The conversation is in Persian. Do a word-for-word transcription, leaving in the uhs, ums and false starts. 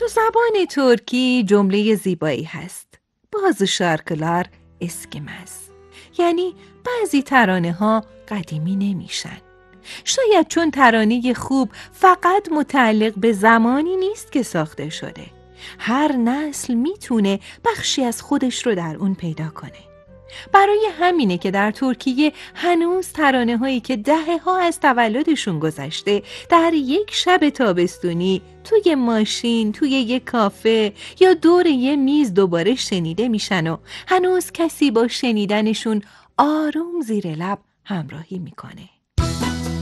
تو زبان ترکی جمله زیبایی هست: bazı şarkılar eskimez. یعنی بعضی ترانه ها قدیمی نمیشن. شاید چون ترانه خوب فقط متعلق به زمانی نیست که ساخته شده. هر نسل میتونه بخشی از خودش رو در اون پیدا کنه. برای همینه که در ترکیه هنوز ترانه هایی که دهه ها از تولدشون گذشته در یک شب تابستونی توی ماشین، توی یک کافه یا دور یه میز دوباره شنیده میشن و هنوز کسی با شنیدنشون آروم زیر لب همراهی میکنه.